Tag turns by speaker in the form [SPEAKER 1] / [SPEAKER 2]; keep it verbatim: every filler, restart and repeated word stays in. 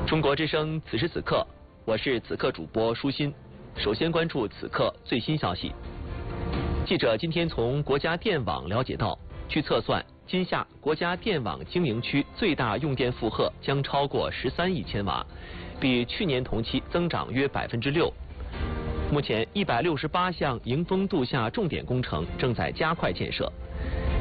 [SPEAKER 1] 中国之声，此时此刻，我是此刻主播舒心。首先关注此刻最新消息。记者今天从国家电网了解到，据测算，今夏国家电网经营区最大用电负荷将超过十三亿千瓦，比去年同期增长约百分之六。目前，一百六十八项迎峰度夏重点工程正在加快建设。